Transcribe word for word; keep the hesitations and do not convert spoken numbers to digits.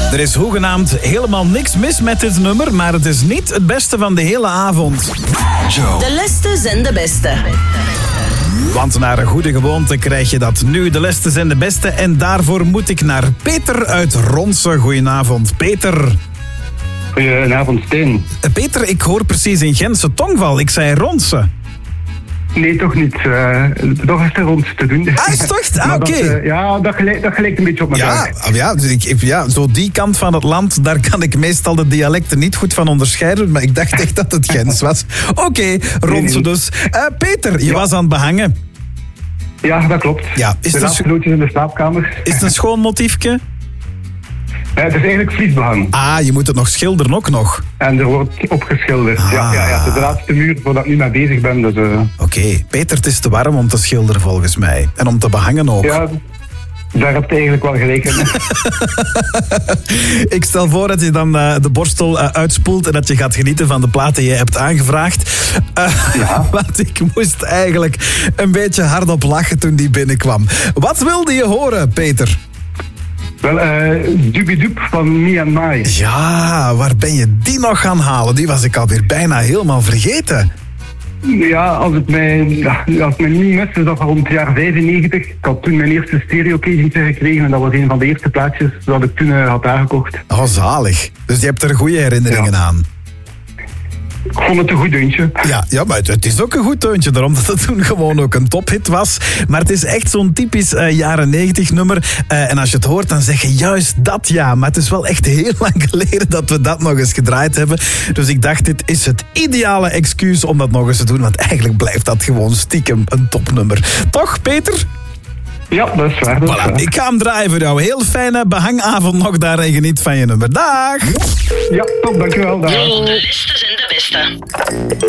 Er is hoegenaamd helemaal niks mis met dit nummer, maar het is niet het beste van de hele avond. Joe. De leste zijn de beste. Want naar een goede gewoonte krijg je dat nu. De leste zijn de beste en daarvoor moet ik naar Peter uit Ronse. Goedenavond, Peter. Goedenavond, Steen. Peter, ik hoor precies in Gentse tongval. Ik zei Ronse. Nee, toch niet. Uh, toch is er rond te doen. Ah, is het toch? Ah, oké. Okay. Uh, ja, dat gelijkt, dat gelijkt een beetje op elkaar. Ja, ja, dus ik, ja, zo die kant van het land, daar kan ik meestal de dialecten niet goed van onderscheiden. Maar ik dacht echt dat het Gens was. Oké, okay, Ronse dus. Uh, Peter, je ja. was aan het behangen. Ja, dat klopt. Ja, is de laatste loodjes in de slaapkamer. Is het een schoon motiefje? Ja, het is eigenlijk vliesbehang. Ah, je moet het nog schilderen ook nog. En er wordt opgeschilderd. Ah. Ja, ja, ja, het is de laatste muur voordat ik nu mee bezig ben. Dus, uh... Oké, okay. Peter, het is te warm om te schilderen volgens mij. En om te behangen ook. Ja, daar heb je eigenlijk wel gelijk in. Ik stel voor dat je dan uh, de borstel uh, uitspoelt en dat je gaat genieten van de plaat die je hebt aangevraagd. Uh, ja. Want ik moest eigenlijk een beetje hardop lachen toen die binnenkwam. Wat wilde je horen, Peter? Wel, uh, Dubidoop van Me and My. Ja, waar ben je die nog gaan halen? Die was ik alweer bijna helemaal vergeten. Ja, als het mij, als het mij niet mis, is dat rond het jaar vijfennegentig. Ik had toen mijn eerste stereo-kegentje gekregen en dat was een van de eerste plaatjes dat ik toen uh, had aangekocht. Oh, zalig. Dus je hebt er goede herinneringen ja. aan. Ik vond het een goed deuntje. Ja, ja, maar het is ook een goed deuntje, daarom dat het toen gewoon ook een tophit was. Maar het is echt zo'n typisch uh, jaren negentig nummer. Uh, en als je het hoort, dan zeg je juist dat ja. Maar het is wel echt heel lang geleden dat we dat nog eens gedraaid hebben. Dus ik dacht, dit is het ideale excuus om dat nog eens te doen. Want eigenlijk blijft dat gewoon stiekem een topnummer. Toch, Peter? Ja, dat is waar. Dat voilà, is waar. Ik ga hem draaien voor jou. Heel fijne behangavond nog daar en geniet van je nummer. Dag! Ja, top, dankjewel. Dag. De liste zijn de beste.